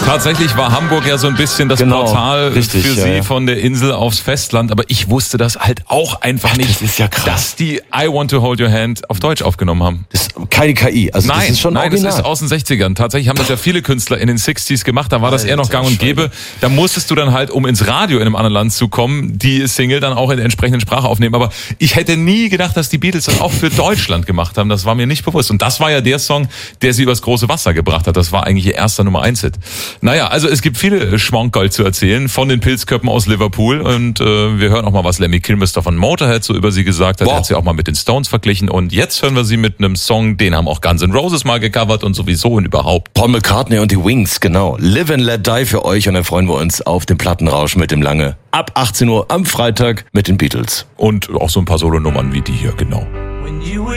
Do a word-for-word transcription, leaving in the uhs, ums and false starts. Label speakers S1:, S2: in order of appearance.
S1: Tatsächlich war Hamburg ja so ein bisschen das
S2: Genau,
S1: Portal
S2: richtig,
S1: für
S2: ja,
S1: sie
S2: ja.
S1: von der Insel aufs Festland, aber ich wusste das halt auch einfach
S2: Ach,
S1: nicht,
S2: das ist ja krass.
S1: dass die I Want to Hold Your Hand auf Deutsch aufgenommen haben.
S2: Das ist keine K I, also
S1: Nein,
S2: das ist schon
S1: nein,
S2: original.
S1: das ist aus den sechzigern. Tatsächlich haben das ja viele Künstler in den sechziger gemacht, da war das eher noch gang und gäbe. Da musstest du dann halt, um ins Radio in einem anderen Land zu kommen, die Single dann auch in der entsprechenden Sprache aufnehmen. Aber ich hätte nie gedacht, dass die Beatles das auch für Deutschland gemacht haben. Das war mir nicht bewusst. Und das war ja der Song, der sie übers große Wasser gebracht hat. Das war eigentlich ihr erster Nummer eins Hit. Naja, also es gibt viele Schmankerl zu erzählen von den Pilzköppen aus Liverpool. Und äh, wir hören auch mal, was Lemmy Kilmister von Motorhead so über sie gesagt hat.
S2: Boah.
S1: Er hat sie auch mal mit den Stones verglichen. Und jetzt hören wir sie mit einem Song, den haben auch Guns N' Roses mal gecovert und sowieso und überhaupt.
S2: Paul McCartney und die Wings, genau. Live and Let Die für euch und dann freuen wir uns auf den Plattenrausch mit dem Lange. Ab achtzehn Uhr am Freitag mit den Beatles.
S1: Und auch so ein paar Solonummern wie die hier, genau.